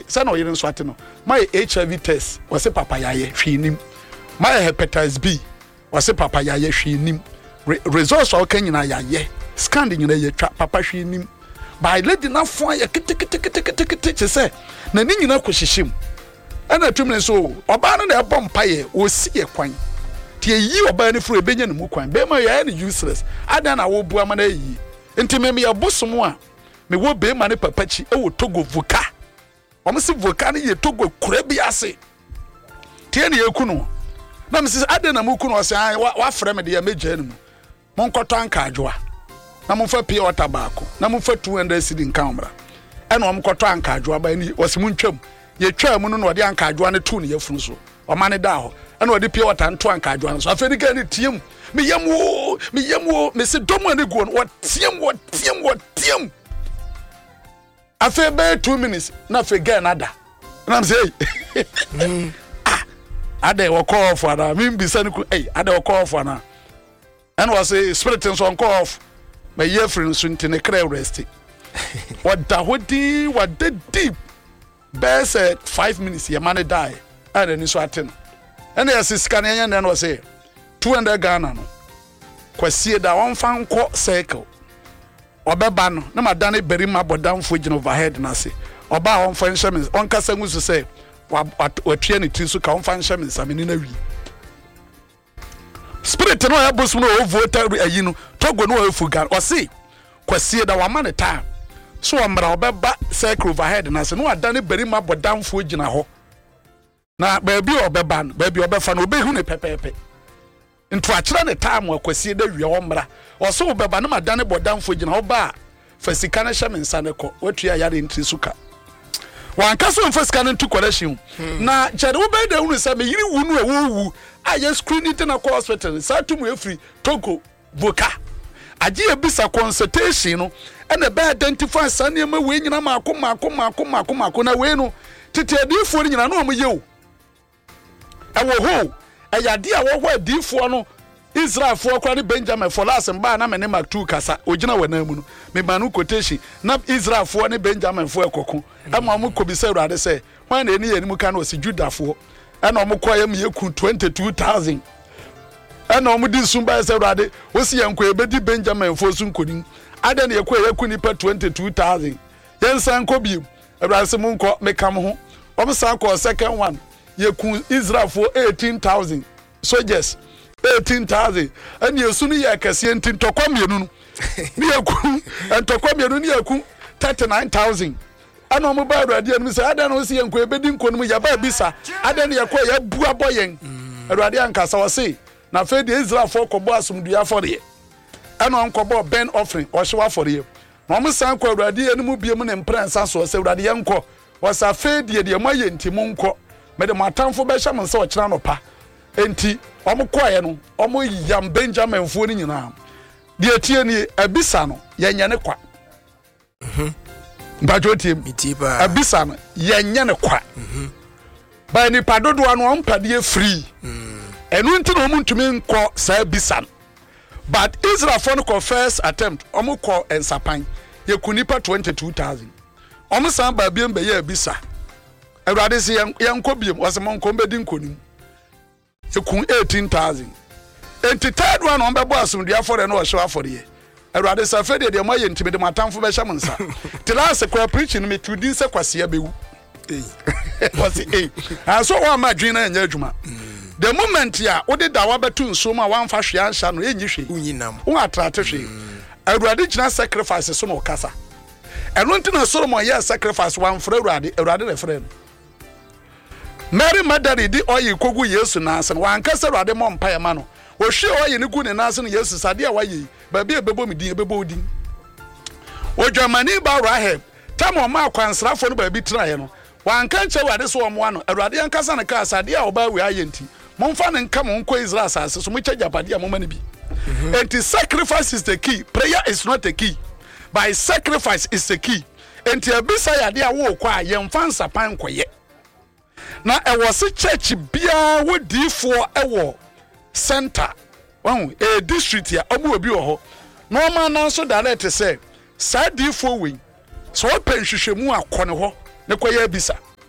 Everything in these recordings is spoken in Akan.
say no yere nso ate no my HIV test was say papa yaye hwenim my hepatitis B was say papa yaye hwenim results all kan nyina yaye scan nyina ye twa papa hwenim by lady na fo ya kete say na ni nyina kwohyehyem ana tumne so oba no na ebom paye osi ye kwan tie yi oba ni furu ebenya ne mu kwan be ma yaye ne useless adan na wo bua ma na yi enti me ya bosom a me wo be ma ne papachi e wo Togo voka omo se voka ne ye Togo kura bi ase tie ne yakunu na me se adan na mu kunu o se wa frɛ me de ya meja enu mon kɔtɔ anka adwoa na mon fa pie water baako na mon fa 200 cedi nka omra ɛna om kɔtɔ anka adwoa ba ni o se mun twam ye twa mu no na ɔde anka adwoa ne tu ne yafunu so ɔma ne da hɔ ɛna ɔde pie water nto anka adwoa so afɛ ni ga ne tiem me yam me se domo ne go no tiem afɛ be 2 minutes na afɛ ga na da na me say ada wo call for na me bi sane ku ada wo call for na and was a spirit and so off my year friends in the cray rest what da hodi what the deep best 5 minutes your money die and then so aten and yes scanning and was say 200 Ghana no kwasi da one fan ko circle obeba no na madane berima bodam fo gin overhead na say oba on fan shamin on kasa ngusu say watue ne ti so ka on fan shamin samini na wi spirit no ya bosom no voter ayi no Togo no efuga o see kwasi da wa man time so omra obeba circle overhead na say no adane berima bodamfo gina ho na baabi obeba no baabi obefa no obehu ne pepepe nto akira ne time wa kwasi da wi omra o so obeba no madane bodamfo gina ho ba fasika na hye mensa ne ko watua yare ntri suka wan kaso fasika ne ntu collection na jere obeda hunu say me yiri wunu ewu aye screen it na hospital sa tumu efri Togo voka aje ebisa consultation no and be identify sanema we nyina mako na we no tete adifo ni nyina no mo yew ewo ho ayade a wo ho adifo no Israel for kwa ni Benjamin for last mba na me ne Mark 2 kasa ogina wana mu no me manu quotation na Israel for ni Benjamin for ekoko ama mo kobisa urade say wan na eni yenimu ka na osi Judah for ana omukoya me yeku 22,000 ana omudi sumba se urade osi yanko ebedi Benjamin for sunkonim ada na yeku nipa 22,000 yensan ko biem urade se munko mekam ho omsan ko second one yeku Israel for 18,000 soldiers 18,000 and yesu ni yakase ntin tokwamienu ni yaku entokwamienu ni yaku 39,000 ana mo ba urade anu se ada na osi yanko ebedi nkonum ya ba bisa ada na yakọ ya bu aboyen urade ankasa wose na fe de Israel for kobo asumdua for de ana on kobo ben offering o hyewa for de na mo san ko urade anu mu biem ne mprensa so se urade yanko wasa fe de mo ayenti mo nko me de matamfo be hye mo se o kira no pa enti omukoye no omu yam Benjamin fo ni nyina de tie ni abisa no yenye ne kwa mbajo tie mitiba abisa no yenye ne kwa ba ni padodo anu ompade free enu nti no omuntumi nko sa abisa no but Israel for no first attempt omuko ensapan yekunipa 22,000 omusan ba biem be ye abisa awurade se yenko biem wasemon ko mbedi nkonim ekun 18,000 enti third one on bebo asumdua for no hyewa for ye awurade sa fe de mo ye ntime de matamfo be hyam nsa tilase kwa preaching me tudin se kwase bewu was so one ma dwin na anya adwuma the moment ya odi da wa betu nso ma wan fa hwe ansha no enyi hwe unyinam won atrate hwe awurade gina sacrifice so no kasa eno ntina Solomon ye sacrifice wan for awurade na frɛ no Mary Magdalene di oyi kogu Yesu na asen wan kasa awurade mo mpa ya ma no o hwe oyi ne gu ne na asen Yesu sade a wayi ba bia bebo medin bebo odin o Germany ba Rahab tamo ma kwansrafo no ba bi traye no wan kan che awurade so omo ano awurade an kasa ne ka sade a oba we ayenti momfa ne nka mo nko Israel asase so mo kya japade a mo ma ne bi enti sacrifice is the key, prayer is not the key, by sacrifice is the key. Enti abisa ya de a wo kwa yemfa nsapan koye na ewo se church bia wo difo ewo center won a district ya omo obi wo ho no ma na so direct say sa difo we so penhwehwemu akone ho ne koye abisa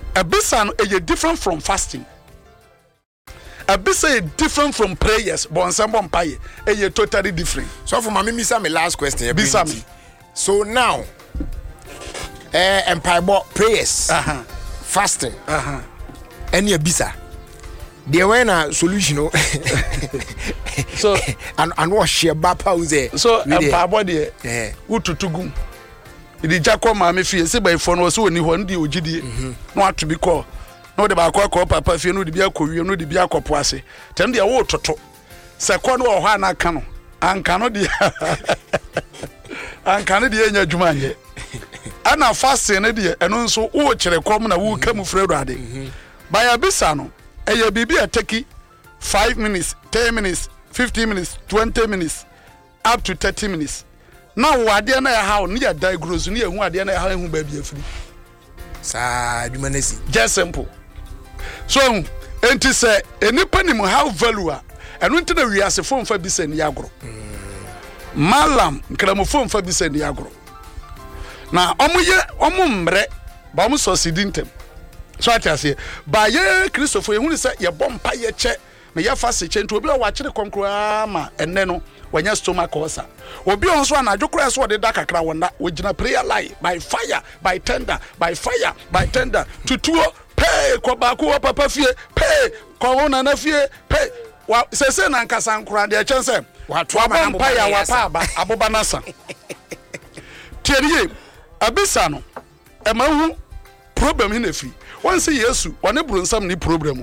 Ebisa no is different from fasting. Ebisa is different from prayers. Bonsam mpaye is totally different. So for me, my last question. Bisa me. So now, empire prayers, fasting, any ebisa. There were a solution. So and wash your bapa. So empire body. Ututugum. Idi Jacob maame fie se by phone was oni ho ndi ogidie no ato bi call no de ba call papa fie no de bi akowie no de bi akopo ase tem de wo toto se ko no ho ana ka no anka no de anka no de enya dwuma anye ana fast ne de eno nso wo kire kom na wo kam frɛdo ade ba ya bisa no eye bibi ataki 5 minutes 10 minutes 15 minutes 20 minutes up to 30 minutes. Now wade na ya how ne ya die grows ne ehu ade na ya how ehu ba bia firi sa adwumanesi just simple so enti say enipa nim how value a eno enti na wiase fo mfa bisa ni agoro malam nkramofo mfa bisa ni agoro na omumre ba mu succeed ntem so atiase ba ye Christopher ehunu say ye bompa ye che me ya fa se che nti obi a wa kire konkro ama enne no wanya stomach ulcer obi on so na adwokra so de da kakra wona wogina prayer line by fire by tender by fire by tender tutuo pay ko ba ko papa fie pay ko na na fie pay wa sese na nkasa nkura de chense wa to ama na ya wa pa ba aboba nasa tieriye abisa no e ma hu problem hin afiri won say Yesu wone brunsam ni problem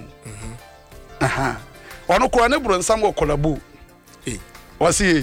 ono ko ne brunsam go kolabo wasi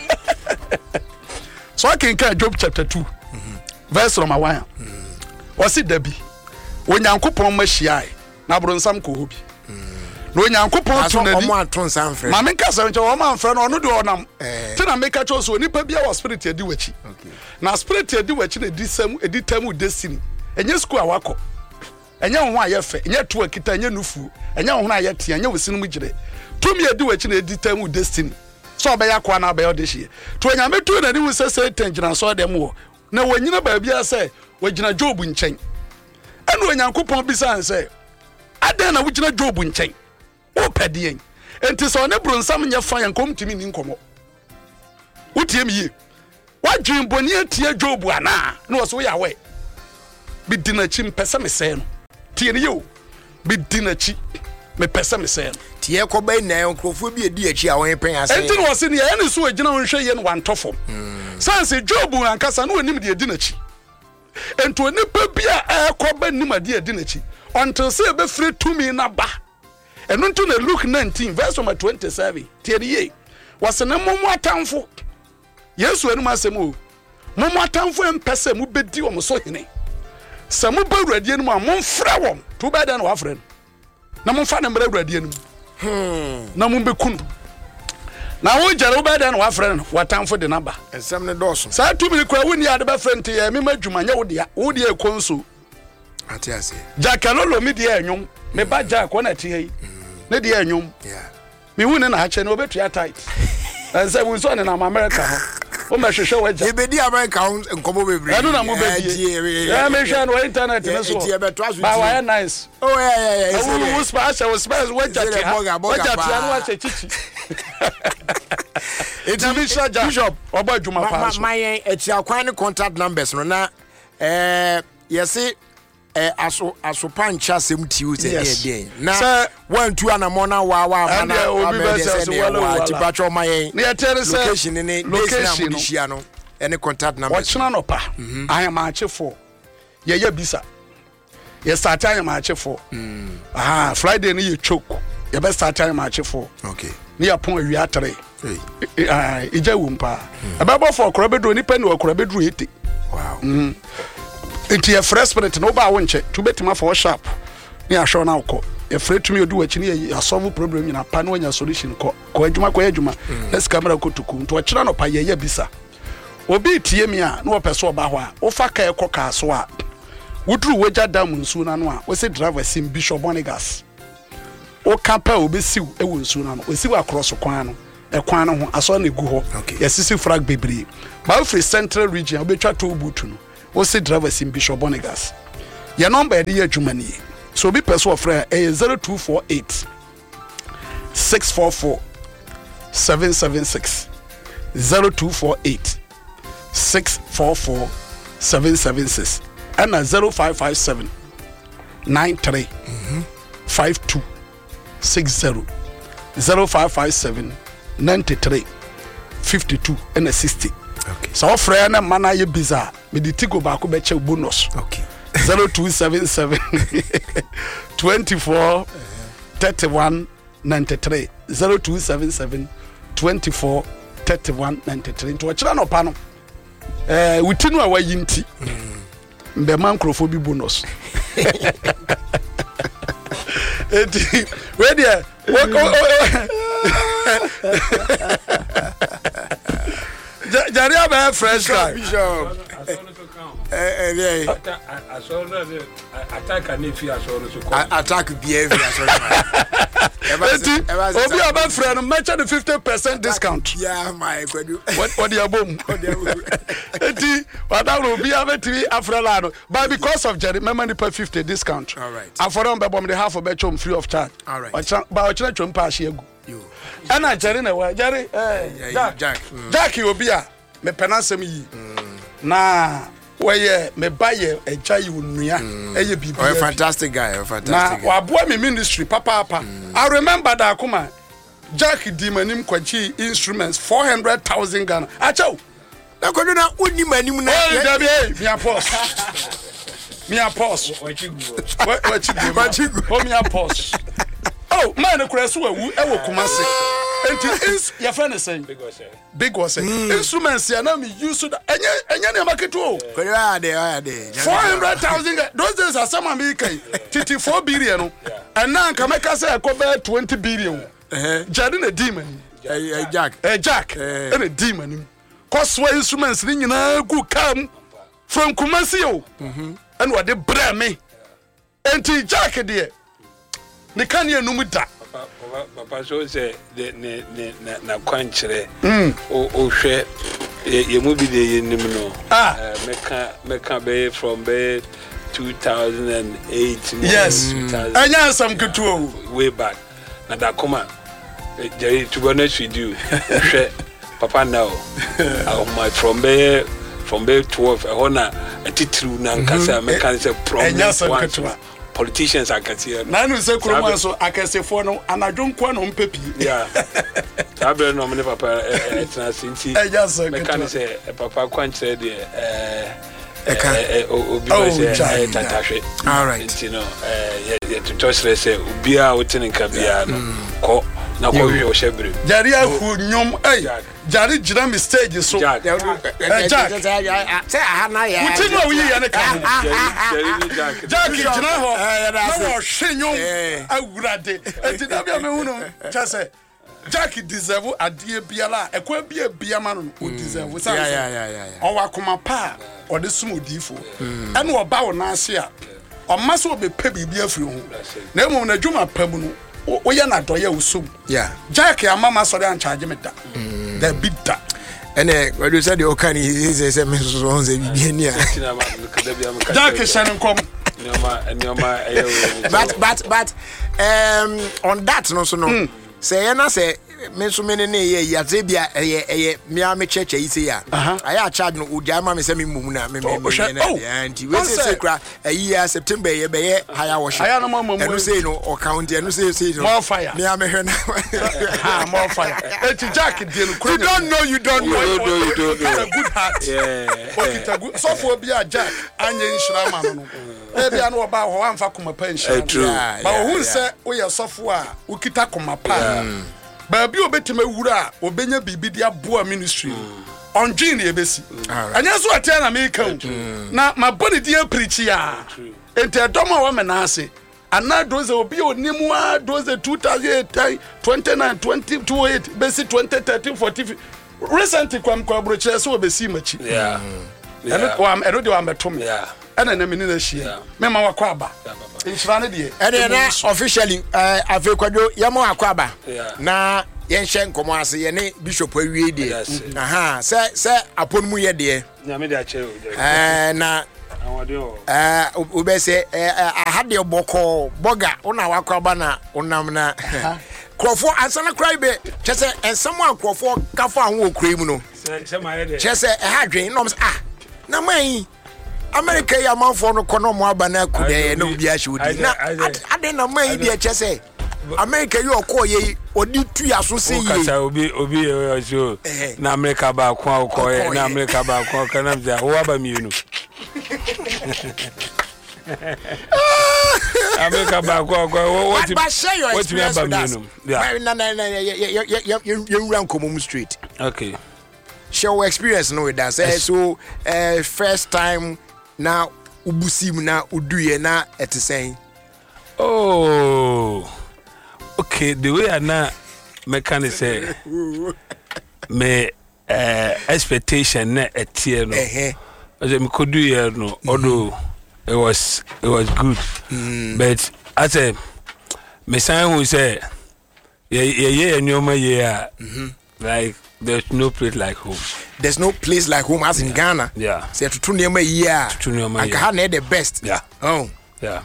so I can Job chapter 2 verse number 1 wasi dabi onyankopon mahiae na brunsam ko hobi no onyankopon to na di omo aton sanfre ma menka sa nche o ma mfre no ono de onam ti na meka cho so nipa bia wa spirit edi wachi na spirit edi wachi na edi tamu destiny enye school awako enye ho ayefe enye to akita enye nufu enye ho na ayete enye wosinu mu gire tumi edi wachi na edi tamu destiny so be yakwa na be odehie to nyame tu na ni wu sese tenjina so dem wo na wanyina ba bia se wagina Job nchen enu onyankopon bisa nse adan na wugina Job nchen wo pedien enti so ne brunsam nya fa yankom timi ni nkomo wotie mi ye wadwen boni atie Job ana na wo so ya we bi dinachi mpese me se no tie ne yo bi dinachi me pese me se no tie ko ba na nkrofo bi edi achi a won pen ase enti no se ne ye ne so agina won hwe ye no wantofo sanse Job ankasa na onim de edi nachi enti onipa bia ekoba nim ade edi nachi until say be free to me na ba eno nto na Luke 19 verse 27 tie ye wase ne momo atamfo Yesu enu masem o momo atamfo empese mu bedi wo so hene se mu ba wurade enu a momfra wo to ba da na wa frɛ na momfa ne mra wurade enu na mo bekunu na wo jare wo ba da na wa frɛ no watamfo de naba ensem ne doso sa tumi kwa woni ade ba frɛ nte ya me madwuma nya wo de ekonso ati ase jakalolo mi de enwom me ba ja ko na ti hei ne de enwom me hu ne na ha che ne obetua tight ense wo so ne na America ho o ma hwehwe waja ebedi America nkomo bebre enu na mo bedie ya me hwe no internet ne so ba wa nice oh yeah wo space waja ti anu wa chichi it's Bishop obadwuma pa so my etiakwan ne contact numbers no na yesi aso pancha sem tiu se dey na one two anamona wa na obi be se wa tibacho mayen na yetere se location ne location no hia no any contact number ochina no pa ayamachefo ye bisa ye start ayamachefo Friday ni ye choke ye be start ayamachefo okay ni yapon awia 3 ija wumpa ababo for korabedro ni pani wa korabedro ete wow enti ye fresh spirit no ba wonche to betima for sharp ni ahwo na ukọ ye free to me odu wachi ni ya solve problem na pa no nya solution ko adwuma let's camera ko tuku nto kira no pa ye bisa obi tie mi a no opeso oba ho a wo fa ka ekọ ka so a wuduru waja dam nsu na no a wo se driver sim Bishop Bonigas o kapa obesiw ewo nsu na no osiw across kwan no ekwan no ho aso na egu ho yesisi frag bebre ba free central region obetwa to butu no wo se driver sim Bishop Bonigas your number dey adwuma ni so be person friend 0248 644 776 0248 644 776 and 0557 93 52 60 0557 93 52 and 60. Okay. So friend and man are bizarre. Me the tigo back be check bonus. Okay. 0277 24 31 93 0277 24 31 93 to achira no pa no witinu a wayinti mbe man crofobia bonus eti we there Jari aba fresh guy Bishop attack and if you are so attack behavior Obi aba friend mention the 50% discount. Yeah, my kwadu. What the abom? Eti wada Obi aba TV afrelano. But because of Jerry, remember the 50 discount. All right. And for them be bom the half of betchom free of charge. All right. But ochina chom pa ahia gu. You. Ana Jerry na wa Jerry Jack. Jack Obi a me penasem yi. Na where me buy a chai unuya eye bibi. Oh, a fantastic guy, a fantastic guy. Na waboa me ministry papa. I remember that kuma Jack di manim kwachi instruments 400,000 Ghana. Acho. Na kodo na uni manim na. Oh, Debbie, me a pause. Me a pause. What you do? Oh, me a pause. Oh, man, Kresu wu e wo Kumasi. Enti your friend is saying big was instruments ya na me use that enya na market o. Kodo are there. 400,000 those days are some American 34 billion no. And now Kameka say ko be 20 billion. Jadi na demon. Jack. Jack. And a demon. Cause why instruments ni nyina gu kam from Kumasi o. And what they bring me. Enti Jack there. Ni kan ye numu da. Papa so say na kwanchire o hwe ye mu bi de nim no meka be from be 2008 yes anya some kutuo way back na da koma Jerry to be honest with you hwe papa now my from be 12 hona atitru na nkasa meka say from politicians are catching. Nanu say Kuruma so akasefo no anadwonkwa no mpepi. Yeah. Tabre no me papa etina sinti. Mechanic say papa kwanchire de obi say tatahwe. All right. You know ye to touch say obi a wotin nka bia no ko na ko hwe o shebre. Jari ahu nyom Jari jira mi stage so. Jack. Say ahana ya. Wuti no wi ya ne ka. Jack jira ho. Na wo hwe nyom awurade. Enti da bia me hu no. Cha say Jack deserve adie biala ekwa bia ma no o deserve. Yeah. O wa koma pa o de sum odifo. Ene o ba wo na ase a. O ma so be pe bibia afiri ho. Na emu na dwuma pa mu no. O ya na doye usum. Yeah. Jack ya mama so dey an charge me da. The bidda. Ene when you said the okani he say me so on say bibia ni a. Jack shan kom. But on that no so no. Say na say me so me ne ye bia me a me church yi say ya. I charge no odia ma me say me mumu na me anti we say kra year September ye be ye higher worship. Aya no mama mu say no o count enu say no. More fire. Me a me hwe na. More fire. Eti Jack dey no. You don't know. A good heart. Yeah. Okay, good. So for be a Jack anye nshira ma no. E bia no oba ho amfa koma pa nshira. Ba who say we ye sofo a ukita koma pa. Ba bi obetima wura obenya bibi dia boa ministry. Onjin ye besi. Anya so atia na me kan. Na ma body dia preach ya. Enti adoma wa menase. Ana doze obi onimu a doze 2008 29 2028 besi 2013 40 recently kwam kwabroche so obesi machi. Yeah. Eno de wa metom. Yeah. Ana na meni na hia. Me ma wakwa aba. Inshira ne de. Ene na officially afekwado yamo akwaba. Na yenhye nkomo ase ye ne bishop awie de. Aha, se apon mu ye de. Na me de a che. Na ube say I had the boko boga una wakwa na unam na Crawford answer cry be just say and someone Crawford kafa ho okra mu no just say hadwen no na man America ya manfo no kono mo aba na kude na obi a hwudi na ade na man bi a just say America you call ye odi tu ya so say ye obi so na America ba kwa ko na America ba kwa kana mja wo aba mienu America ba kwa what share your experience with us you run Komom Street okay share your experience no with us so first time na ubusim na uduye na etisen oh okay the way I na mechanic say me expectation na etie no as me could do here no although it was good but I say me sign who say yeah nyoma yeah like there's no place like home. There's no place like home as in Ghana. Yeah. Say to nyoma yeah. And Ghana the best. Yeah. Oh. Yeah.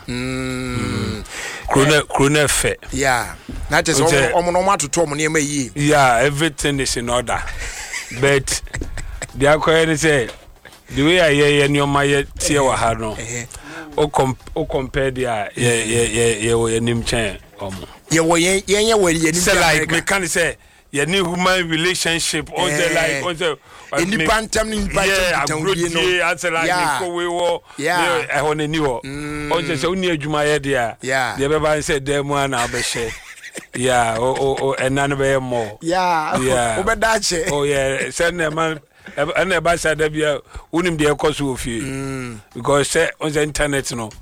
Krone fe. Yeah. That is all to Tom nyoma yeah. Yeah, everything is in order. But the acquire say the way I hear nyoma ye tie wa ha no. O compare dia ye nim chen omo. Ye wo ye nim. Say like me can say your new human relationship on the like on the independent I say like we wo I want new on say uni adwuma ye dia the beba say dem one na be share yeah and none be more obedache oh yeah send them man and the basa da bia unim de ekoso ofie because say on the internet no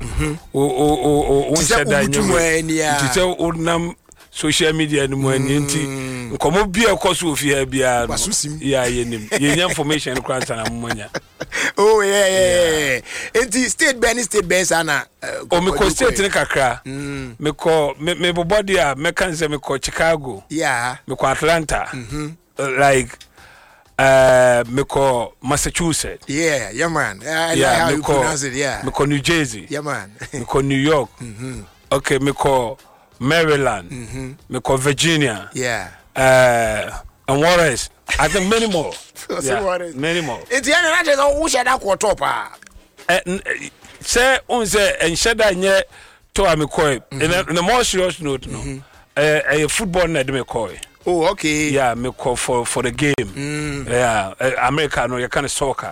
o say da nyu say unam social media no mo anti nkomo bia ekoso ofie bia no yeah yenim ye information cranta na monya oh yeah enti state bands ana o me ko state ne kakra me ko me body a me kan say me ko Chicago me ko Atlanta like me ko Massachusetts man how you pronounce it me ko New Jersey man me ko New York okay me ko Maryland me ko Virginia and what else I think many more many more it's na just who should that quarter pa say on say and shada nye to am ko in a more serious note no a football na de me ko oh okay me call for the game America no you kind of soccer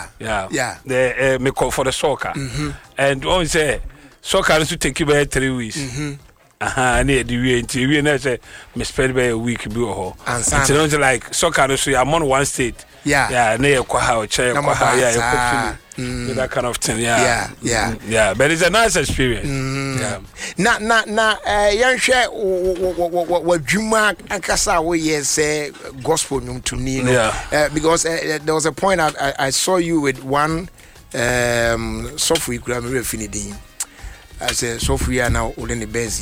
the me call for the soccer and on say soccer to take you by 3 weeks and the we say me spend by a week be ho and so like soccer so I'm on one state na you kwa how chair kwa how that kind of thing but it's a nice experience na yan hwe wadwuma akasa wo yes gospel nyum to ni because there was a point I saw you with one software kura me refinidin I said Sophia now holding the Benz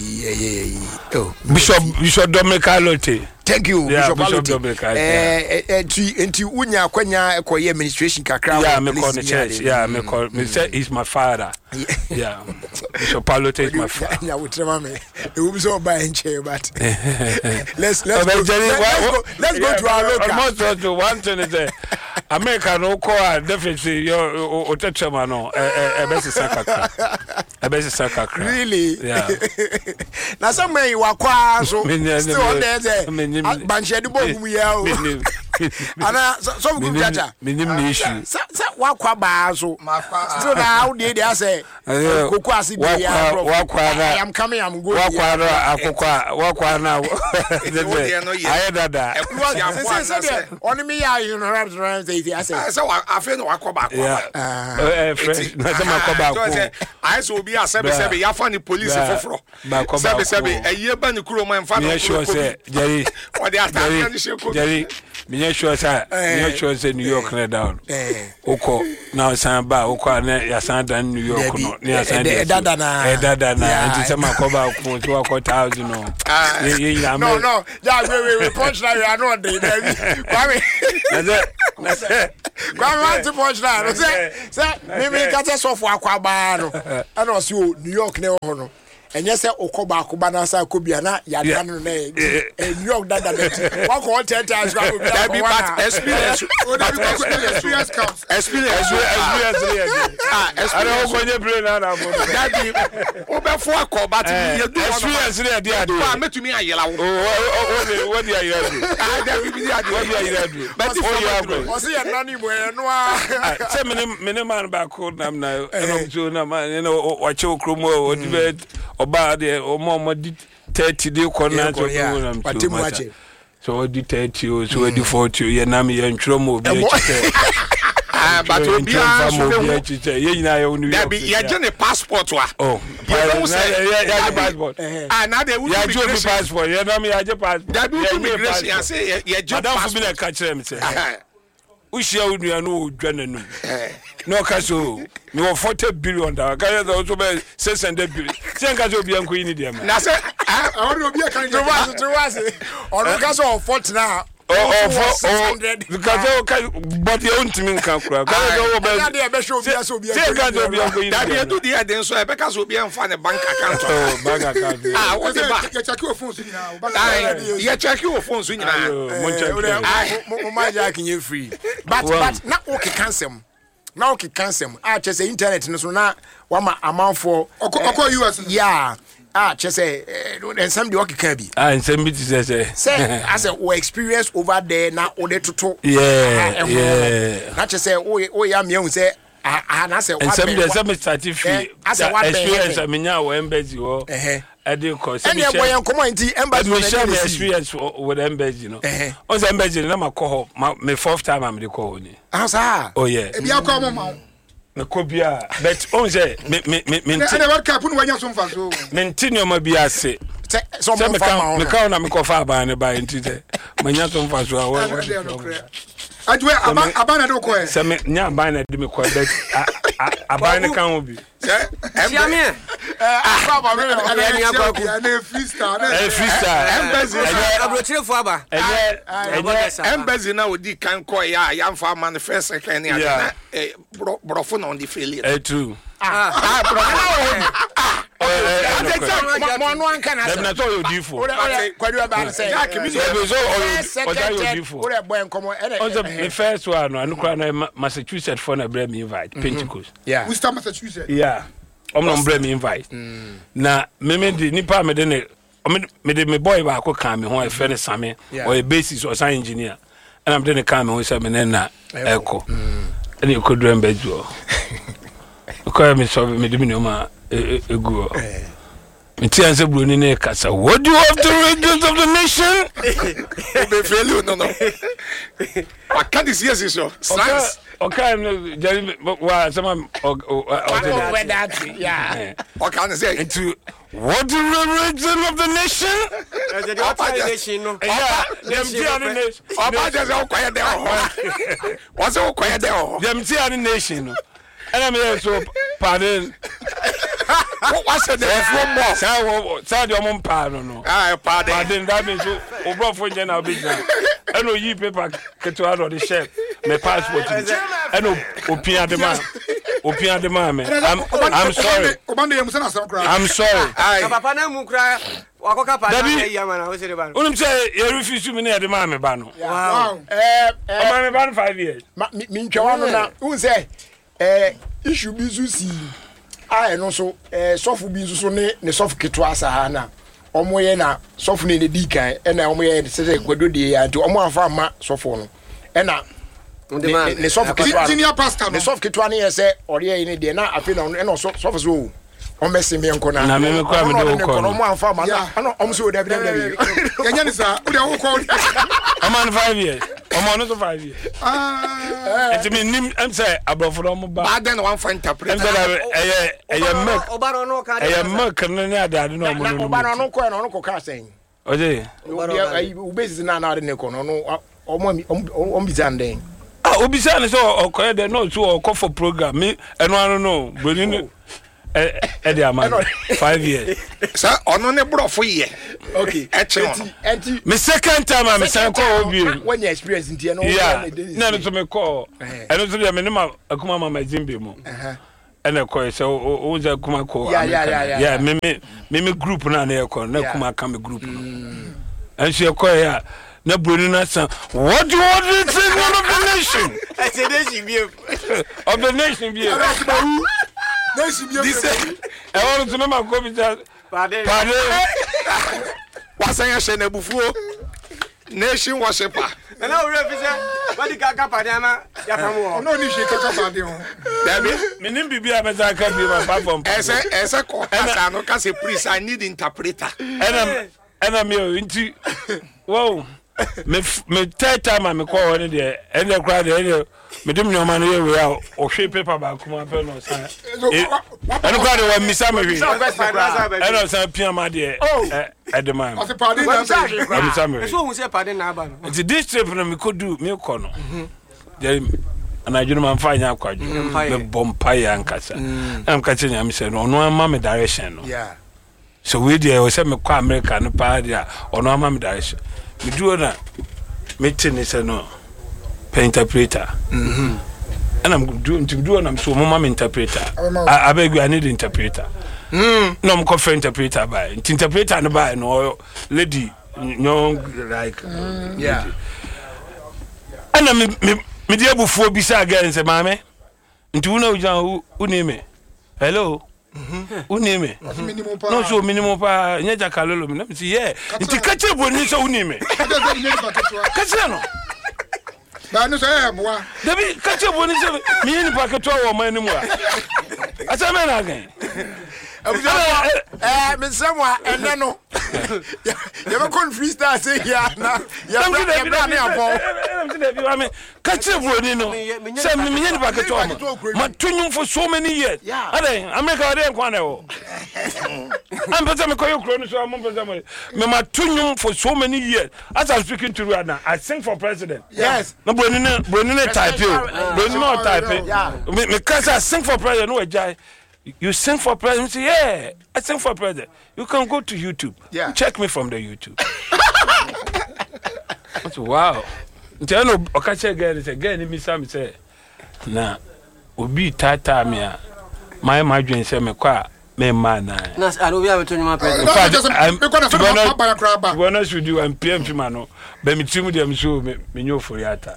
Bishop Dominic Alote. Thank you Bishop Dominic enti unya kwanya ekoye administration kakra me call the church me say he's my father Bishop Alote is my father yeah we tell me it will be so by in chair but let's go to our local almost to one thing is America no call definitely your otetema no best sakakra really na some may wakwa so still on there banche de bogum ya o ana so we go chacha minim ni issue sa wakwa ba so still na how dey say koku asi be ya wakwa I'm coming I'm going wakwa na aye dada say on me ya you know right say I say I feel no wakwa ba fresh na say makwa ba ko I so be asebe ya fa ni police foforo sebe eye ba ni kuro man fa no Jerry what they attack ni sheko Jerry me sure say New York na down oko na san ba oko na ya san dan New York no na san dada na anti say makoba ko to akọ 1000 no no yeah we punch na you are not there baby Kwame to punch na. Say me ka so for akwaba no. And also New York ne ho no. Enye se okoba akoba na sa kobia na ya dan no na New York that one call 10 times go be part experience counts experience I don't go nye brain na mo that be obefo akoba ti you do experience na dey do wa metumi ayela wo what dey ayela do that be what dey ayela do but o se ya nani mo no a say me man ba ko nam na so na man no wa che okromo o di oba de omo di 30 dey corner to go so di 30 so di 40 ye na me ye ntro mo bi e but obi a so ye nyina ye onu ye je ne passport wa ye passport na dey we be passport ye na me ye passport that be immigration say ye je passport bi na ka kire me say ushia unua no odwananu no ka so me 40 billion da ka ye so be 600 billion sen ka so obi anko yi ni dem na say ori obi e kan to was or ka so 40 na because but you want me kan kura ka so be na dey be show obi so obi sen ka so obi anko yi that dey do dey den so e be ka so obi anfa ne bank account bank account what the back you check your phone so nyina you check your phone so nyina mo ma ja kin you free but na okay cancel now okay cancel chese internet no so na wa ma amanfo okọ US yeah chese ensam de okay can be ensam bi say as a experience over there na o de toto yeah na chese o ya me hu say na say wa be ensam certificate experience amenya wo embassy wo ade ko say me boy enkomo nti embassy we share my experience with embassy no on the embassy na makoho my fourth time am dey call ni sir oh yeah e bia ko mo ma na ko bia but on say me na world cup no wanya so mfa so mentini o ma bia se so mo fa me ka na me ko fa ba ne ba nti se manya so mfa so adwe abana do ko e se me nya abana de me ko bet abana kan obi se Siame baba me na freestyle embassy abrochirefo aba embassy na odi kan ko ya mfa manifest second ya brofo na on the failure true mo no anka na dem na to you difo kwadu aba say ya kimi so you difo o boy nkomo the first one no kra na Massachusetts for na bring me invite Pentecost Worcester Massachusetts yeah no bring me invite na me de nipa me de ne me de me boy ba ko kan me ho e fe ne same or a basis or science engineer and I'm de kan me ho say me na eko and you could remember you ko me so me de me no ma egu Miti anse bruni ne kasa. What do you have to regions of the nation? Be failure no. I can't see this so. Slangs. Okay, wa some yeah. What can I say? Into what the region of the nation? The nation no. Yeah, them the nation. Oba just o quiet there. What's o quiet there? Them the nation. And I'm here so pardon. What's the from more? Say the mom pardon. Pardon that means o bro for general business. And no you paper to out of the chef. My passport. And opinion the man. Opinion the man. I'm sorry. I'm sorry. Papa na mu kra wakoka pa na ya mana o sere ban. Unum say you refuse me na the man me ba no. Wow. Man me ban 5 years. Me ntwa no na who say issue bi zusi no so sofu bi so ne sofu keto asa na omo ye na sofu ne di kan e na omo ye se kwado de ya nti omo afa ma sofu no e na ne sofu keto senior pastor ne sofu keto na ye se ore ye ne de na afi na e no sofu so o mesi me nko na me kwa me do ko omo afa ma na omo so da bi yanya ni sa o de wo ko I'm 5 years. I'm on 5 years. It mean I'm say above from bad then one for interpret. Obaro no ka. Milk na da no mo no. Obaro no ko no ko ka sen. Oje. Ubezi na na de ne ko no omo bizanden. Obisa ne so okoye de no so okọ for program me eno no boni e dey am 5 years. Sir ono ne brofo ye. Okay. My second time I'm saying call obi. When you experience in no. Yeah. No to me call. And also the minimum akuma mama Jimbe mo. And a call so o ja kuma call. Yeah, me group na na call na kuma come group no. And she call ya na Brunina san. What do you want to say of the nation? I said nation be of the nation be. This I want to know my go Pardon. Wasanya shene bufuo. Nation worshiper. And now represent what the kaka padana ya famu. No ni shi kaka padana. Dabi, menim bibia meza ka bi my platform. Ese ko kasa no kase priest I need interpreter. Ena me nti wow. Me third time me call one there and the crowd there me dem no man here we are o hwe paper ba kuma pe no san. And crowd wa misa me hwe. And no san pia ma there at the man. Ose pardon na misa me. So who say pardon na ba no. It's this trip no me could do me ko no. There and I man fanya akwadwo. Me bompai ankasa. Am ka tenya me say no ama me direction no. Yeah. So we there we say me kwa America no pa there ono ama me direction. Me do na meeting is no interpreter. And I'm doing and I'm so mama interpreter. I beg you I need interpreter. No I'm call for interpreter by interpreter no by no lady no like yeah. And me dey before bisa again say mama nti una ujan unime hello unime no so minimum pa nyaja kalolo me na say yeah nti kache boni so unime kache no ba no say boa Dabi kache boni so me ni pa keto wo man ni mu a asa me na again me samwa enne no you be con freestyle say ya na ya bra me abon kache boni no say me ni pa keto ma tunyum for so many years ade America dey nkwa na wo I'm better me koyo kro no so am better me ma tunyum for so many years as I'm speaking to you now I sing for president yes no boni type you boni no type me cause I sing for president no ejai. You sing for president? Say, yeah, I sing for president. You can go to YouTube. Yeah. Check me from the YouTube. Wow. Tell no okache again me say na obi tata me a my dream say me kwa me man na. Na I don't be able to my president. To be honest with you, I'm PM Chimano. But me timu dem so me nyo foriata.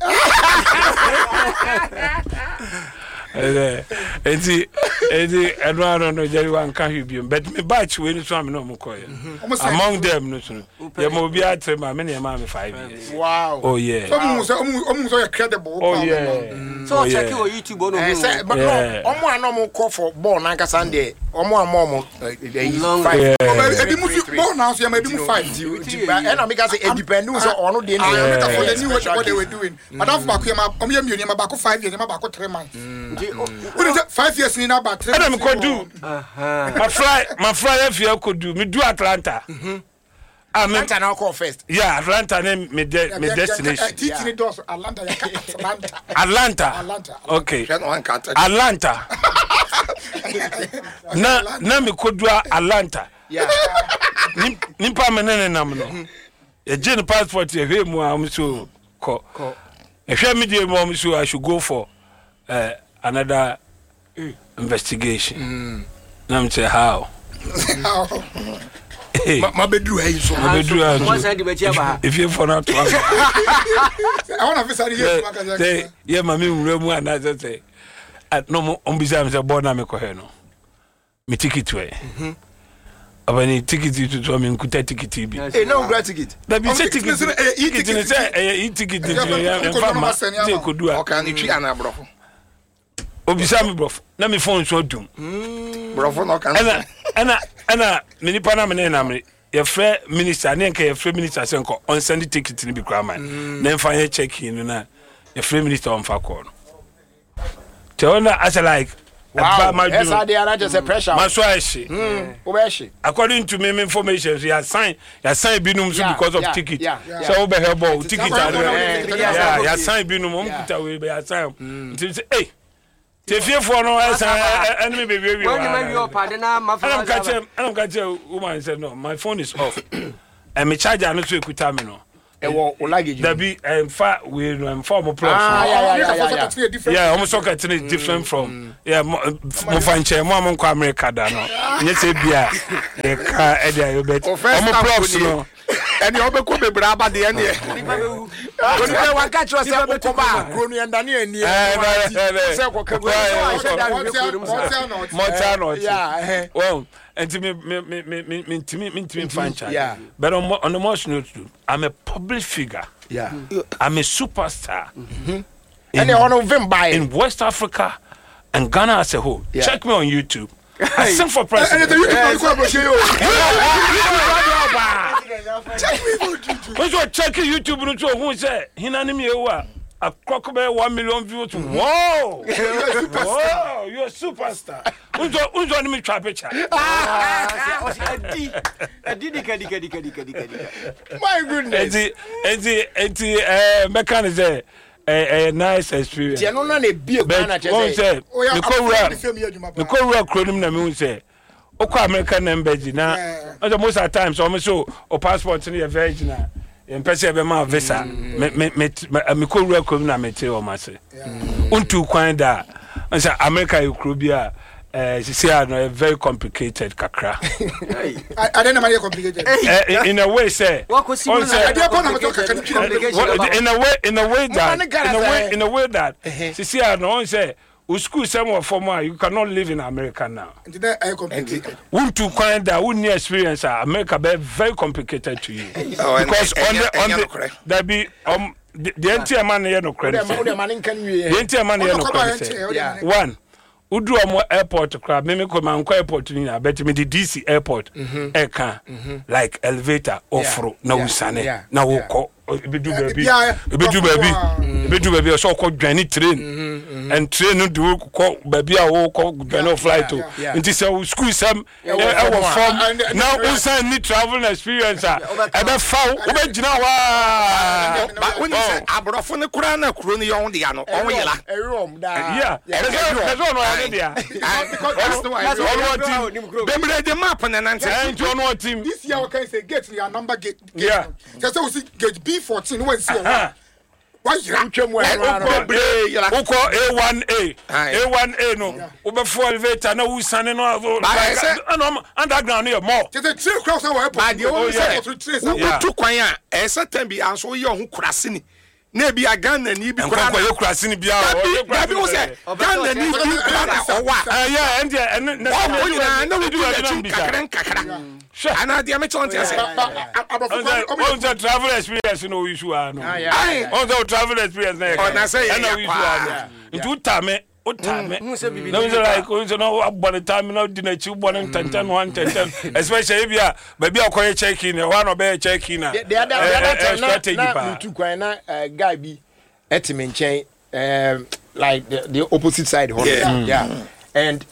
Enti I don't know Jerry one can you be but me batch when so am no mo koye among them no so ye mo bi atre ma me na ma me 5 years. Wow. Oh yeah. So you credible. Oh yeah. So check your YouTube on but omo anom call for ball na nka Sunday omo amom long 5 ebi mu ball now so you maybe 5 and I make say it depend who so ono dey for the new what they were doing madam back here ma omo yam yoni ma back 5 years ma back 3 months 5 years ni na back 3 months. Could do. My fly if you could do me do Atlanta. Atlanta now call first. Yeah, Atlanta name me destination. Atlanta. Okay. Atlanta. Na me could do Atlanta. Yeah. Nimpa menene nam no. E gen passport e hwe mu am so ko. E hwe me dey mu so I should go for another investigation. Nam say how? Hey, my bedroom is so. If you for not, I want to say, yeah, mammy, room and I say, at no more on beside the border, me coheno. Me ticket way. I need ticket to tell me could take ticket. Hey, no great ticket. That be ticket. Ticket. They could do. Okay, and it's an abro. Obisami bro. Na me phone so dum. Bro, no can. Ana mini pana me na me. Your free minister, na nke your free minister say nko on send ticket ni bi kwa man. Na mfa here check in na your free minister on fa call. Tell na as like wow. Yes, I dey arrange the pressure. Maswashi. Obeshi. According to me information, you sign binum because of ticket. So obe help ticket. Yeah, sign binum umkuta we be sign. Say hey Tefie for no enemy baby. When you make your pardon, my phone. I'm catching woman said no, my phone is off. and me charger no to ekuta me no luggage there be we form props yeah almost socket is different from mo fanche mo nkwa America da no nye se bia e ka e dia you bet props no and you be ko bebre aba de ene oni be wan ka tro se ko ba kro no yanda ne ani se ko ka mo yeah well and me franchise but on the most note I'm a public figure I'm a superstar and they want to buy in West Africa and Ghana as a whole check me on YouTube I sing for president check YouTube no to who say hinani me ewa a crocodile 1 million views. Whoa! Whoa! You're a superstar. Unjo ni me try picture. My goodness. Mechanic say a nice experience. Ti no na be Ghana say. The co-work chronim na me say. Oko American embassy na. Most of the time so o passport ni virgin. Empese be ma visa me ko record na me te o ma se untu kwan da say America Eurobia say no very complicated kakra I don't know my complicated in a way say in a way that say no say school somewhere for you cannot live in America now. Untu kwanda uni experience America be very complicated to you because on the there be the entire man here no credit. The entire man here no credit. One udu omo airport crab me ko man ko airport ni na bet me the DC airport eka like elevator offro na usane na wo ko ebedu baby so ko dwane train and train no do ko baby a wo ko dwane flight to nti say school sam e wo form now usan ni travel experience ebe fa wo be gina wa when you say abrofo ne kura na kuro ni yon dia no on yela erom da yeah there's no idea demre de map na nante nti ono team this year we can say get your number gate yeah just say we see gate B14 when see why you uko A1A no ube for elevator na usane no underground here more the train cross our airport to kwan a esa time bi anso ye ho kurase ni na bi Ghana ni bi kura ye kurase ni bia bi wo say Ghana ni bi kura owa yeah and na we do kakra ana dia me chon tia say on the travel experience no issue no on the travel experience na say no issue into time utame no like no abon time no dinachi bon 10 especially bia baby akoye check in one obe check in the other strategy pa tu kwan na guy bi etime nchen like the opposite side yeah and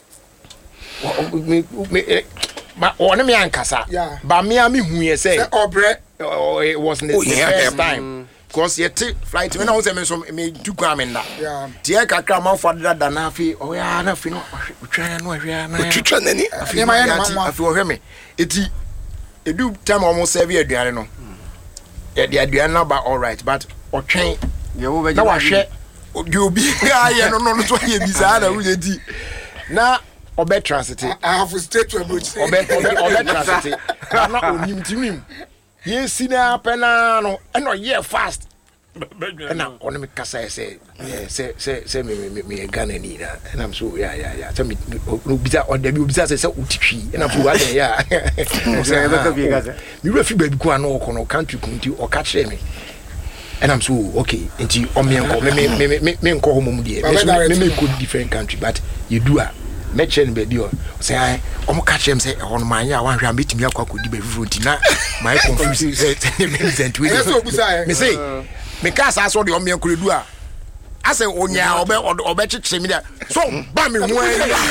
ma one me ankasa ba me hu ye say obre it wasn't the first time because yet flight when I was me do come na tie kakra ma for da na afi o ya na afi no twa no ahwe na twa nani afi ma ya afi o hwe me eti edu time almost serve aduane no the aduane na ba all right but o twen na wa hwe di obi ya no so ye bisa na wo di na obe transit I have stayed to about obe transit na onim timim yes na pena no and no yeah fast na on me kasa say me Ghana ni na and I'm so yeah so me no bisa on the bisa say utitwi and I'm so yeah me refi baby ko an ko no country kunti o ka kire me and I'm so okay nti o me nko homom die me go different country but you do a mention baby o say I o mo ka kire me say e hono man ya wan hwa betimi akwa kodi ba fufu nti na my confuse say me say me ka sa so de o me nkoredu a ase onya obe chiche mi da so ba me hu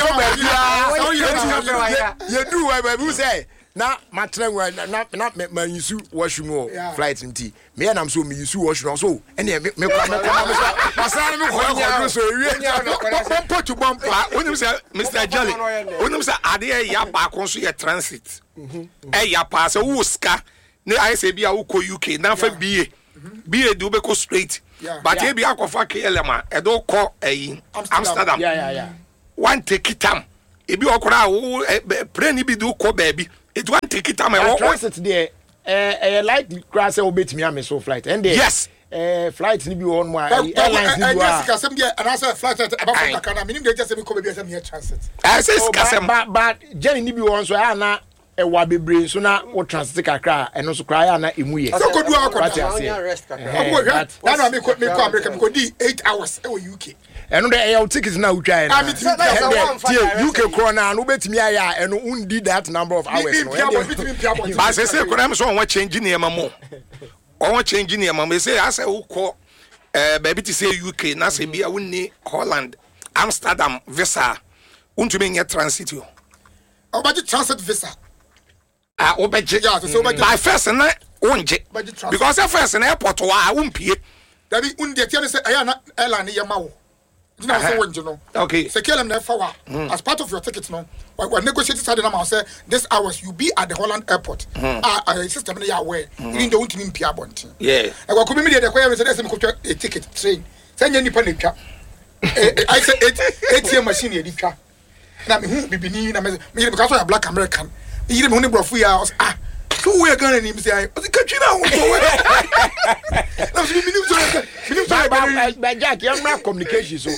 you do baby say na matre na manyisu washumo flight nti me na so me yisu washumo so ene me pasara me ko so ewie put to bomb onim say Mr. Jelly onim say ade ya ba kon so ye transit ya pa say wo ska ne I say be a uko UK na fa BA do be go straight but e be akofa KLM a do call Amsterdam one take it time e be okora wo plane bi do call baby it one take it time e transit there like grass obetimi am so flight and there yes flight ni bi on mo airlines ni bi yes kasem there and also flight about from Dakar minim dey just me come be say transit I say kasem but journey ni bi on so na ewa bebre so na wo transit kakra eno so kra ya na emu ye so ko do akota rest kakra na na me ko America me ko di 8 hours e UK eno de your tickets na utwa na UK corona no betimi aya eno undi that number of hours no but say ko na so won change ni emamo won change ni emamo say asa wo ko baby to say UK na say bia wonni Holland Amsterdam visa untumi nye transit yo obaji transit visa obeje by first na onje because first na airport wa wompie that be unde tie say aya na airline ye ma wo dina so wonje no okay say kelem na fa wa as part of your ticket no we negotiate side na ma say this hours you be at the Holland airport system na ya aware in the untimi mpia bonti yeah e kwa ko bi me dey kwa say say me ko a ticket train say nya nipa na twa I say ATM machine ye di twa na me hu bibini na me because you are black American you me hu ne brofu ya so we are going to say o country na wo so na so minim so but Jack you na communication so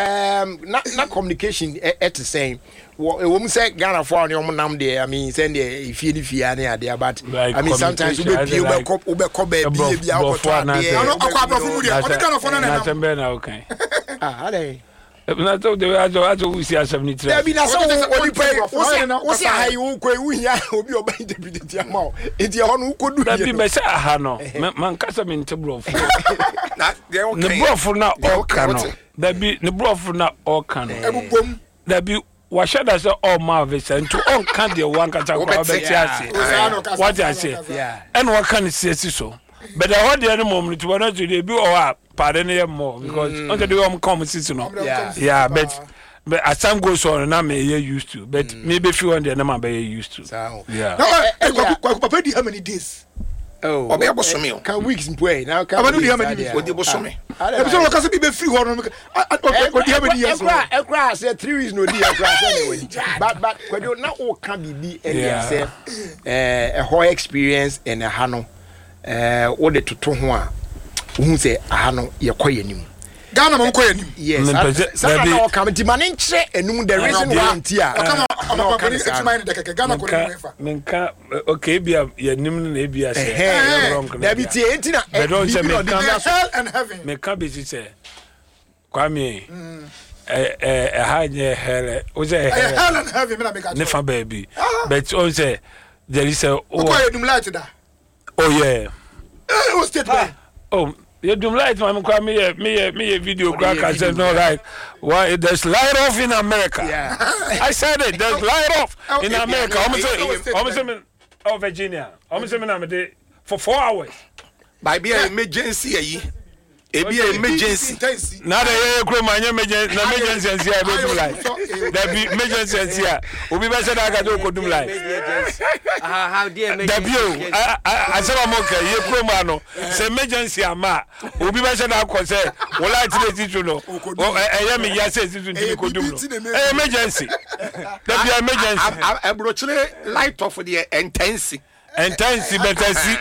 na communication at the same wo mu say Ghana for on nam there I mean send the if ni fia na there but I mean sometimes we be baby bia akotwa there no akwa brofu mu there o de Ghana for na na tembe na okay ale na to de azo we see 73 there be na so oni pay wo say high wo ko wu hia obi oba interpret am enti ho no ko du da bi be say aha no man kasa me ntebro fu na they okay ne brofu na oka no da bi ne brofu na oka no ebubom da bi wa shada say all ma visa nto on kan de wan kata kwa beti ase what I say and what can see so but the whole the moment to want to be or pardon them more because on the come sit no yeah but as time goes on now me used to but maybe few on the number be used to yeah papa di how many days oh obe abosomi can weeks play now can papa do how many days odi abosomi e so ka say be free ho no odi how many years ekra say 3 weeks no di ekra say we but kwado na o can be say a whole experience in a hano wo de toto ho a wo say ahano ye koyanim Ghana mo koyanim yes say na o come di mane nche enum the reason why ntia o come it's mine de keke Ghana koyanim fa menka okay bia ye nim na bia say wrong na bi tie entina and heaven menka be say kwame ha nye hele o say hell and heaven me na make ne fa baby but on say there is a koyanim light da oh yeah o state by oh you do light man me video crack I said no right why there's light off in America yeah I said it there's light off in America almost oh Virginia almost na me for 4 hours by be emergency ayi e be emergency na dey kro manye emergency I be do light there be emergency here obi be say that ga do ko do light how dear emergency I say am okay ye kro ma no say emergency ama obi be say that ko say wo light dey titu no e me ya say titu ndi ko do no emergency there be emergency e brochire light off the intense better see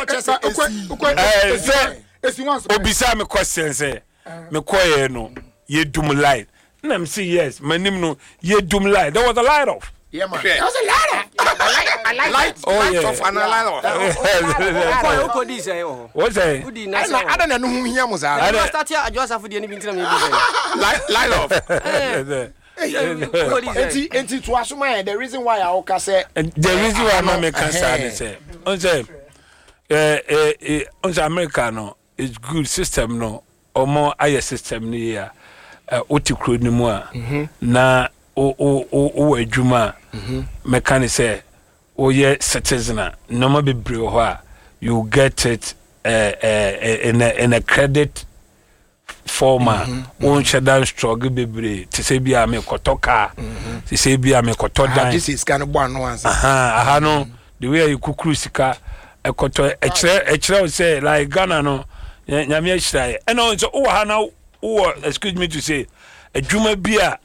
obisa me question say me koye no ye dum light na me say yes manim no ye dum light there was a light off yeah man there was a light off and a light off ko di say oh what say udi na say ada na no hu hia mo za ada start ya ajosa for the ni bintina me bi say light off enti to asoma the reason why I oka say the reason why I make answer say on say on America no is good system no or more higher system ni ya otikro ni mu a na o adwuma mechanic say o ye citizen no ma bebre ho a you get it in a credit former on shadow struggle bebre to say bia me kotoka to say bia me kotodan this is kind of one once aha no the way you kukuru sika ekoto echire say like Ghana no nyame ehira and also wo ha na wo excuse me to say adwuma bi a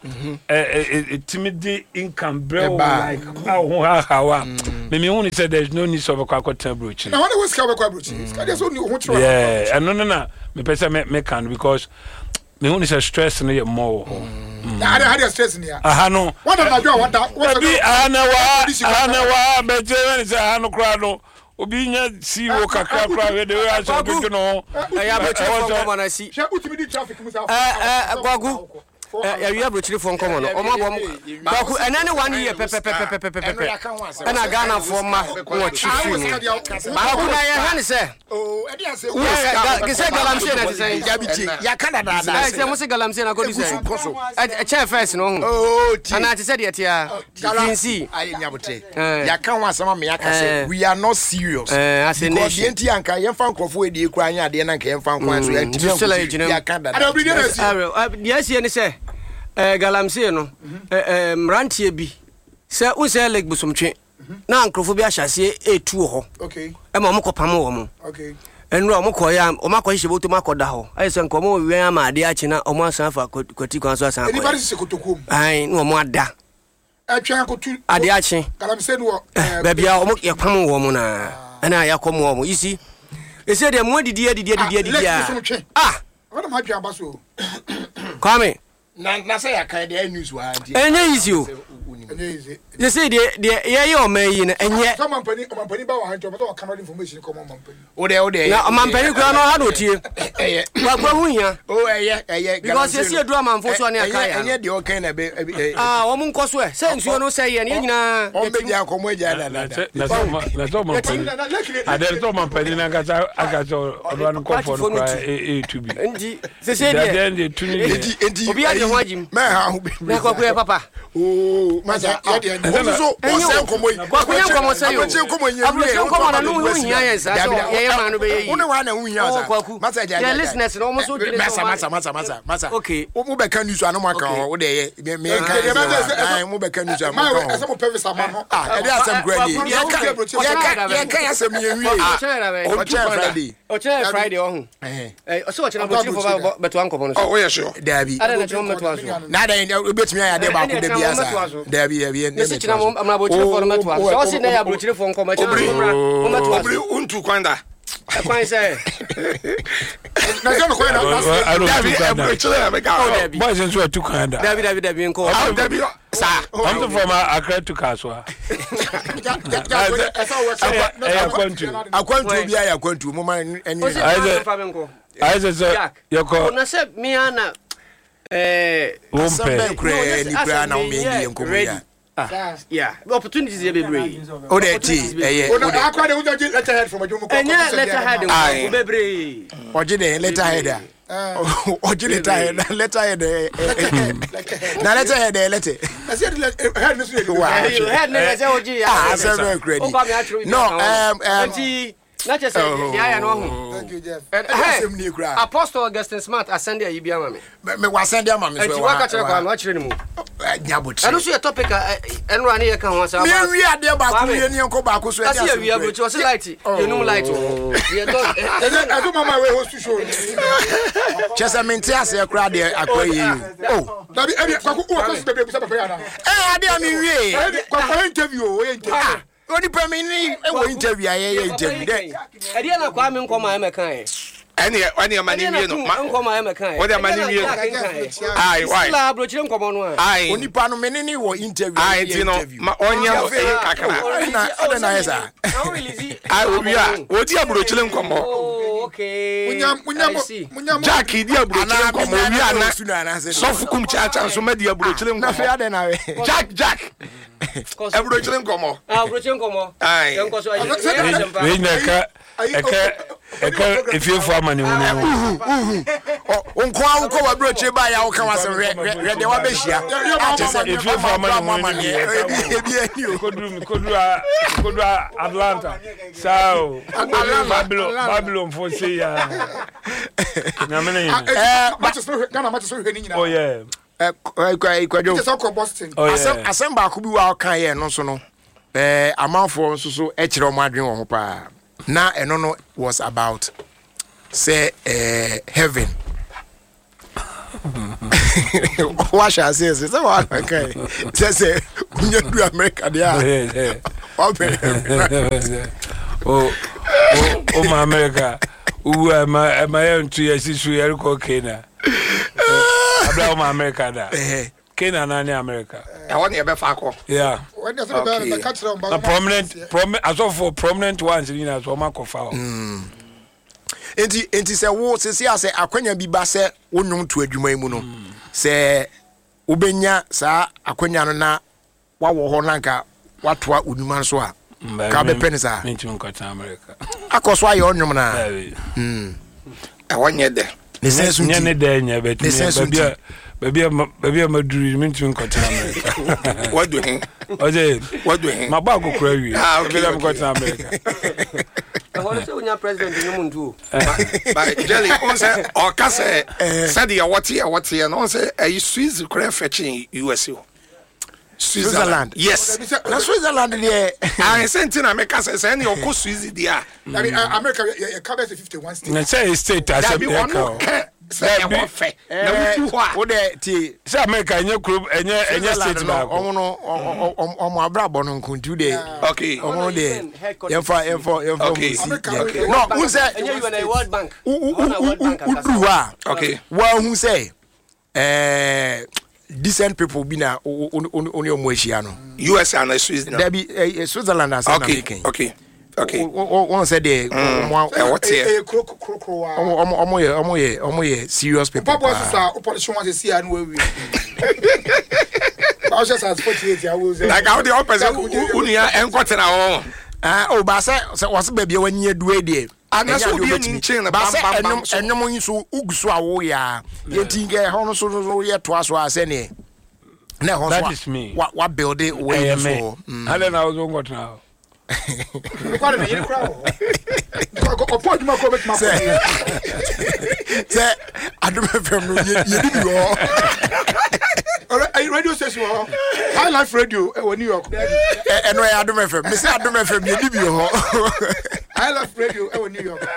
timid income bro like how how me hu ni say there's no need of akwakotan broach na when was ka broach there's only who try yeah and no me person me can because me hu ni say stress no more na had stress in here no what am I do what be anawa beje say no kra no obi nya si wo kakra kra we de we aso gudu no ya be traffic na si she utimi di traffic musa gwagu ya wi abrochiri fo nkomo no o ma bom gwagu enane 1 year pepe na Ghana fo ma wo chifi no ba ku na ya han se oh e dia se ke se galamse na se ya bichi ya Canada da se mo se galamse na ko di se e che first no oh ti ana te se de tia finsi ayi nyabote ya kan wa sama me ya ka se we are not serious as a nation enti anka ye fa nkofo edi eku anya de na nka ye fa nkwan so ya Canada ada bi dey see yes ye ni se galamse no mrantie bi se unse leg busumtwe na ankrofo bi ahyase etu ho okay e ma mo kopam wo mo okay enro mo koya o ma ko hye boto ma koda ho ayi se nko mo wi ama ade achi na o mo asan fa kwati kwan so asan ko anybody se kotokum ai no mo ada atwa kotu ade achi galamse no ba bia o mo ye kwam wo mo na ana ya kom wo mo isi ese de mo didi ah what am I trying baso come na say ya kan de news wa di enye easy o they say de ye o man yi na enye some company ba wa hanjo but o cannot information come on company o de na company kura no ha do tie wa kwa hu ya o eye because you see edu amanfo so na aka ya enye de o kan na be o mun nko so e say nsuo no say ye na nyina o be dia komo eja na na so man pani ade so man pani na aka so odo an ko for no to be ndi se se de enti obi ade ho agim me ha ho be na kwa kwa papa oh maza ya de so o se nkomo yi kwa kwa nkomo say yo nkomo yi abro nkomo na no hu hia ye sa so ye ma no be yi one wa na hu hia sa maza ja ya listeners no mo so dire masa okay mo be kan news anu maka o de ye me kan mo be kan news anu maka ma ese mo peve sa ma no e dey asem grade ye kan asem ye wi o che Friday o hu o so chena bo chifo ba beto ankomo no oh yes sure dabi ada na chema meto aso na da obetumi ya de ba ko de bia sa dabi ne se chena mo amna bo chifo no meto aso so se na ya bo chifo nkomo chena mo meto aso untu kwanda kwan say na so no ko na dabi boys in so to Canada dabi nko dabi sa I'm from Accra to Kaswa akwantu bia ya akwantu mo man eni I said yoko na se mi ana wompe kre ni kra na o me ndi enkomo ya yeah opportunities e bebre o de ti o na akwa de ujo letterhead from ajomo ko enya letterhead o bebre oje de letterhead oje letterhead na letterhead I said head no so head na say oje ya seven credit no na che say ya no ho thank you Jeff asem ni kra Apostle Augustine Smart ascend ya bia mame me wasend ya mame so wa ka chere kwa no chere ni mu nyaboti anu so your topic enro ani ye kan ho sa me wi ade ba ku ye ni enko ba ku so asi ya wi abrochi o se light you know light o ye don I do mama we host show chesa minti ase kra de akwa ye oh dabi e kwa ku ko so bebre bu sa papa ya na ade ami wi kwa interview o ye interview oni permini e wo interview aye interview de edi na kwa me nkoma e mekan e ani mani wie no nkoma e mekan e o de mani wie ai why la brochire nkoma no ai oni pa no menini wo interview ai ti no ma onya e kakra na yesa ai obi a o di abrochire nkomo okay munyam Jack di abrochire nkomo wi ana sofukum chacha so ma di abrochire na fe nkomo ade na we Jack abrochire nkomo brochire nkomo ai enko so we na eka ifefu amani wono onko awu ko wa broche ba ya wo kan wase re de wa be hia ifefu amani ebi ani o kodu Atlanta sao Babylon for say ya na mena yin match so hwe ni nyina oh yeah kwadwo just so Boston asem ba ko bi wa kan ye no so no amanfo so so e kire o madwen wo ho pa Now eno was about say heaven. What shall I say? Say what? Okay. Just say when you do America there. Oh my America. Who am I own 2 years is real cocaine. About America da. Kenya na America. I want you be fako. Yeah. When you about the country on prominent as of for prominent ones in as one kofa. Enti se wo se ase akwanya bi ba se wonwom to adwuma mu no. Se ubenya sa akwanya no na wawo ho nanka watoa unuma so a ka be penisa. Mentum kwata America. Akoso aye onwom na. I want you there. Nyane de nya betu baby maduri mentum kwata America. What do he? Oje What do he? My bag go cry wi. Okay, I'm kwata America. I want to say when your president in Mundu. But Jelly, on say or kase said you what here and on say Swiss credit fetching USA. Switzerland. Yes. Na Switzerland there. I sent in America say any of course Swiss there. I mean, America covers 51 states. Na say state as America. Say what fe. Na we do what? Wo de ti say America enye group enye state ba. Omo no omo abrabo no nkuntu de. Okay. Omo de. Yemfa. Okay. No, who say And you in a World Bank. Okay. Well, who say decent people be na only omohia no. US and Swiss now. There be Switzerland as American. Okay. One said they what here? Omo serious people. Papa was a opposition was see and we. I just as 48 years. Like how the opposite unia enkwete na oh ba say was baby when you do e Anaso obi any chain na bam enom nso uguso awo ya yetinge ho no so ye to aso ase ne na ho That is me. What build it way so I don't know what's going now. Qual é ele crowd? Pode uma coisa mais. Say adum fm no ye bi ho. Radio station High Life Radio in New York. Eno ya adum fm. Me say adum fm ye bi ho. High Life Radio in New York.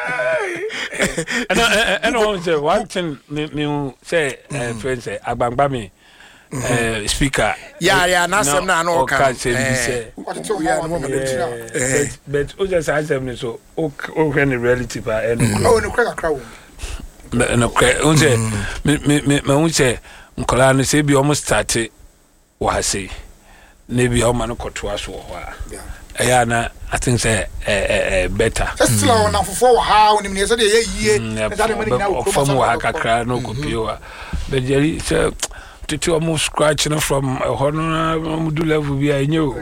And one thing me say friend say agbangba me speaker. Yeah, na sem na no can say What to we are no but o just say me so o when the reality ba oh no crack crowd. No crack o say me o say nkola no say bi almost start wa say na bi o ma no koto aso ho a ya na I think say better Still on for how ni me say dey yie that money now from wa kakra no kopio but Jerry say to almost scratch from a honor do level be I knew.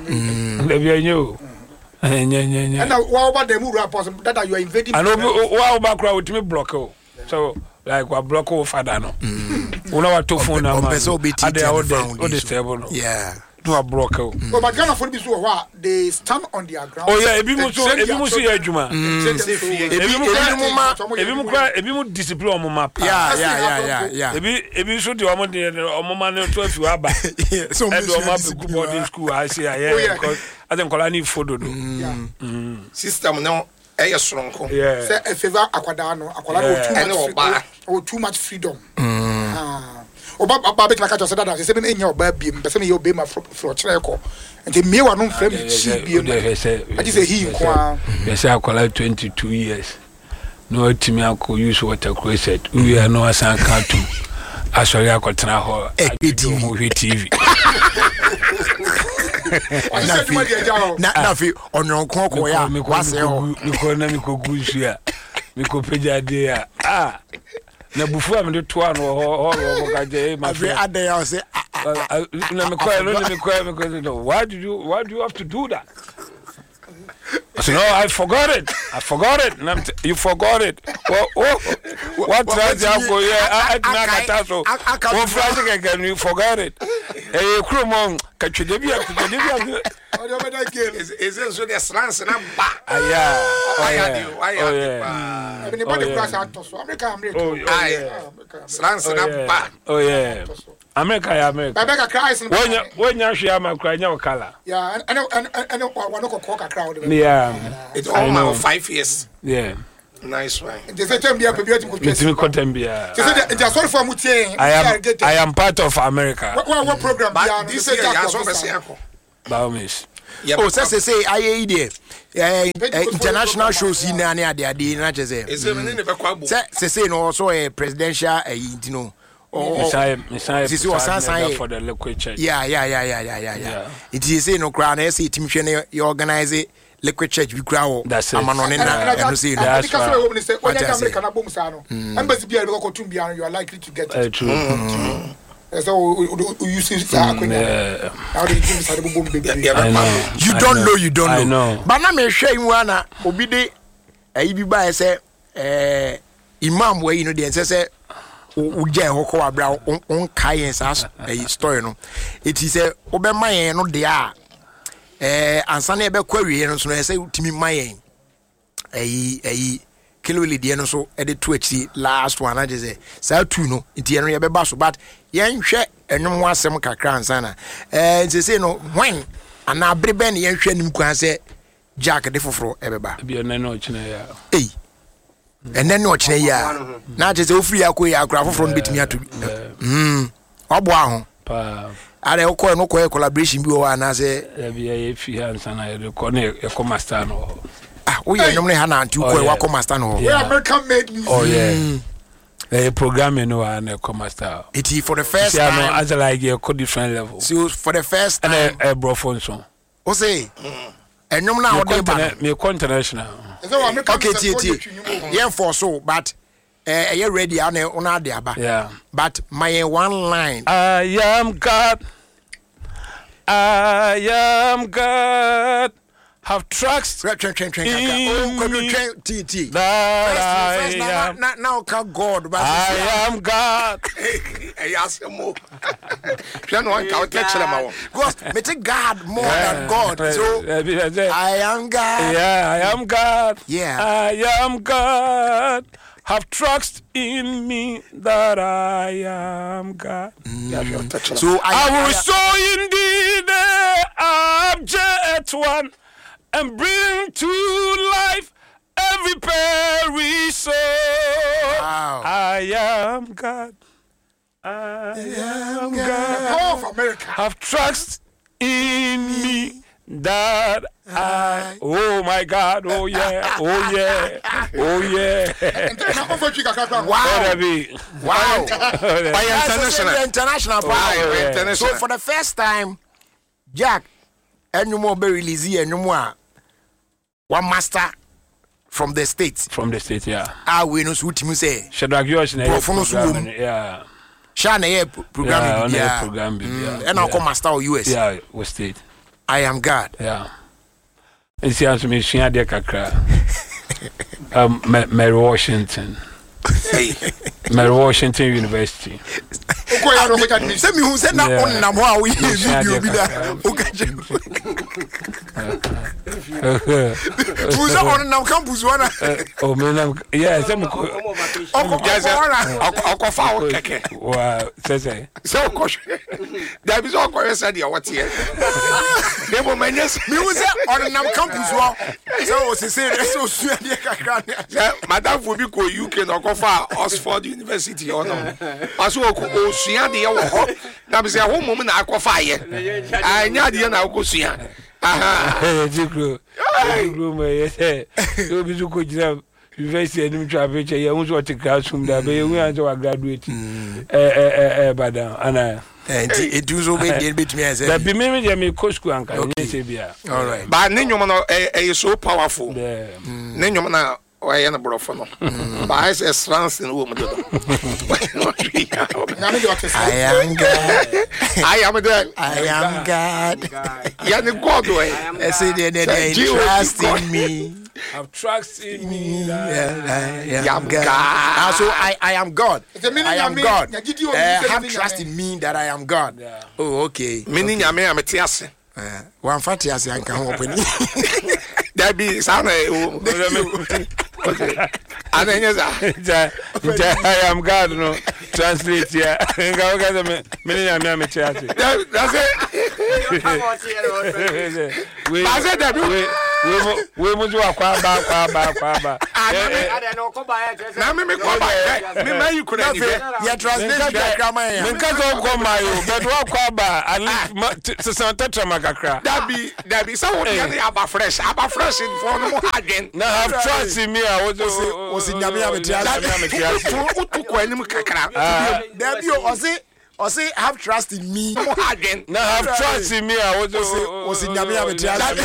And now what about the move that you are invading? I know what about crowd with me block. So like what block over father no. Una wa to phone na man. Ade all the table. Yeah. No a block. But my Ghana for be so what they stand on their ground. Oh yeah, ebi mu so ya adwuma. Ebi mu discipline on map. Yeah. Ebi so de omo de omo man to afi aba. So e do omo be boarding school I say because I think kola ni fodo do. System no e soronko. Say e favor akwada no akwada too much freedom. Oba bet like I said that say me enya oba biem be say me obe ma fro kire ko enti me wa no frame chi biem I just say he nko be say akwala 22 years no atimi akọ use water closet we are no asan katu asori akotena ho adwo TV na fi onyonkon ko ya wase ho mi ko gusu ya mi ko pejade ya na bufu am de to an ho ka je ma fi ade ya say na me ko why do you have to do that? I said, no, I forgot it. And you forgot it. What does you go? Yeah, I didn't know. What Friday again? You forgot it. Hey, Krumon, catch you, Debbie. Is it so? There's slants and I'm back. Oh yeah. America ya America. Babeka Christ. When you share my cry, no color. Yeah, and one of crowd. Yeah. It's all my 5 years. Yeah. Nice one. They say to me, I'm sorry for Mutie. I am part of America. What program? But this year, I saw the Baumish. Oh, say I international shows in any other day, not just say no, also a presidential, you know. This was for the Liquid Church. Yeah. It is no crown. I see Tim Shane, you organize it. Liquid Church, we grow. That's it. I'm on that's when American Abumsano. Embassy be able to be you are likely to get it. True. So you see, you don't know. I know. But I'm showing one. Obide, I be by say, Imam, where you know the answer. Uja hoko abra on kayen as a story no. It is a obema no dia. Ansane ebe query no so na say utimi mayen. Kilo lady no so e de to achi last one na je say two no nti eno ye be ba so but yen hwe enwom asem kakra ansana nti say no when ana brebe ne yen hwe nim kwan say Jack de foforo e be ba Bi na no chine ya. And then no chine ya na je say ofri akọ ya akra foforo no betimi atu obo aho Pa are okọ no ko collaboration bi o na say bi ya fi ansana ya ko ne e ko master no. We are normally Hannah to Wako Master. We American made music. Oh, yeah. A programming no and commaster. It is for the first time. No, as like a different level. So for the first time. And a bro song. O say. And no now me international. Okay, yeah, for so, but you ready on the aba. Yeah. But my one line. I am God. I am God. Have trust now can God, but I am God. God more than God. So I am God. Yeah, I am God. Yeah, I am God. Have trust in me that I am God. So I will sow indeed the abject one. And bring to life every perished soul. Wow. I am God. I am God. Of America. Have trust in me that I. Oh my God. Oh yeah. Oh yeah. Oh yeah. Wow. Wow. International. So for the first time, Jack, and no more be release and no more. One master from the States. From the States, yeah. We know what you say. Shadrach Yosh, yeah. Shana program, yeah. Program, yeah. And I'll come master of US. Yeah, was State. I am God. Yeah. And see, as me, she had a kakra. Mary Washington. Mary Washington University. Send me who said that on Namwa. We video be there. Who's on now campus one? Oh, man, yeah, some Wow, say. So, there is all correct idea. What's here? They will manage me on now campus. So, so soon, Madame will be called UK or Oxford University or no. As well, Ocean, the other. Now, is a home woman. I call fire. I know the other Ocean. Aha, Jigro, so be good job. University and travel. You want to classroom that we want to graduate. But it do so big bit me as a be maybe me coach Kuanka. All right, but Ninyoman is so powerful. Ninyoman. I am a brofono. But I say strands in woman. I am God. I am there. I am God. You are the God way. I say they trust in me. Have trust in me. I am God. So I am God. I am God. Have trust in me that I am God. Oh, okay. Meaning I am a tias. One fatty as I can open. That be sound. I am God. No, translate ya nga oga me me nya me amichiase that's it we mu jo akwa ba na me ko ba me ma you could ya translate ya grama ya me nka zo ko ma yo but wa kwa ba ali se tetra makakra dabi so wo ya aba fresh in for no again na have trust in me I was nyame ya metiase utu ko anim kakra dabi o say have trust in me again na have trust in me I was nyame ya metiase